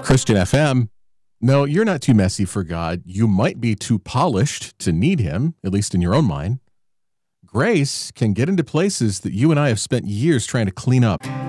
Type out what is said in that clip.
Christian FM. No, you're not too messy for God. You might be too polished to need him, at least in your own mind. Grace can get into places that you and I have spent years trying to clean up.